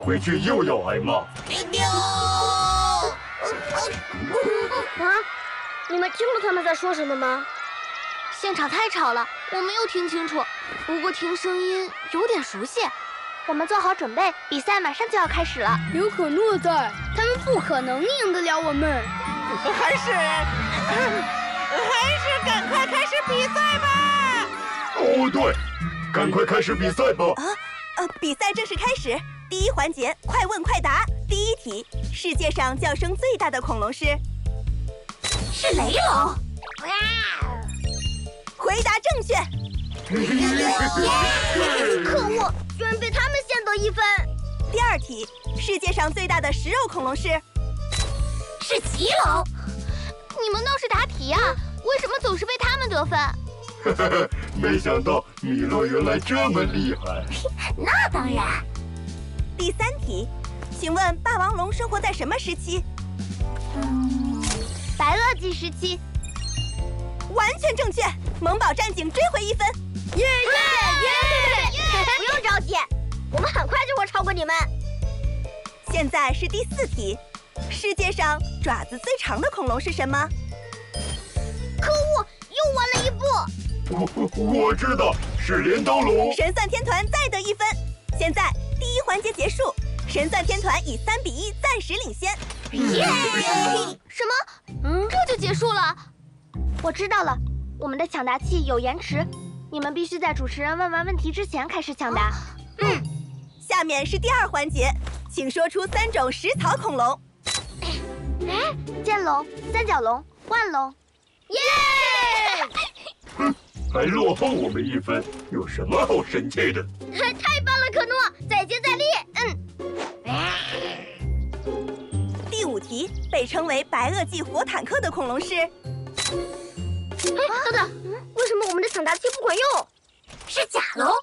回去又要挨骂。 啊！你们听到他们在说什么吗？ 现场太吵了，我没有听清楚，不过听声音有点熟悉。 我们做好准备，比赛马上就要开始了。 有可诺在，他们不可能赢得了我们。 还是赶快开始比赛吧！ 哦，对，赶快开始比赛吧！ 比赛正式开始。第一环节，快问快答。第一题：世界上叫声最大的恐龙是雷龙。 回答正确。 可恶，居然被他们先得1分。 第二题：世界上最大的食肉恐龙是棘龙。你们倒是答题啊！为什么总是被他们得分？ 没想到米洛原来这么厉害。 那当然。 第三题，请问霸王龙生活在什么时期？ 白垩纪时期。 完全正确，萌宝战警追回1分。 耶！不用着急，我们很快就会超过你们。 现在是第4题，世界上爪子最长的恐龙是什么？ 可恶，又晚了一步。 我知道，是镰刀龙。 神算天团再得1分。现在第1环节结束，神算天团以3比1暂时领先。 耶！什么？这就结束了？ 我知道了，我们的抢答器有延迟，你们必须在主持人问完问题之前开始抢答。 下面是第2环节，请说出3种食草恐龙。 剑龙、三角龙、腕龙。 耶！ 还落后我们1分，有什么好生气的？ 太棒了，可诺，再接再厉。 第5题，被称为白垩纪火坦克的恐龙是？ 等等，为什么我们的抢答器不管用？ 是甲龙。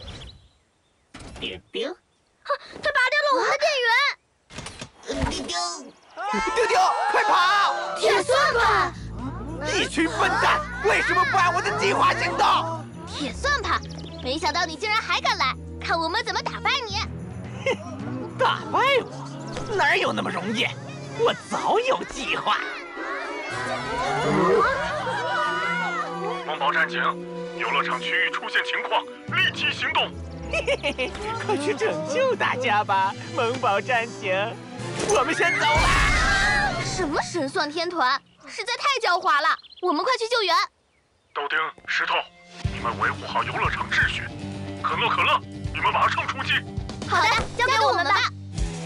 他拔掉了我们的电源。 丢丢，快跑！ 铁算盘。 一群笨蛋，为什么不按我的计划行动？ 铁算盘，没想到你竟然还敢来，看我们怎么打败你！ 打败我？哪有那么容易？我早有计划。 萌宝战警，游乐场区域出现情况，立即行动！ 快去拯救大家吧，萌宝战警！我们先走啦！ 什么神算天团，实在太狡猾了！我们快去救援！ 豆丁、石头，你们维护好游乐场秩序。可乐，你们马上出击！ 好的，交给我们吧。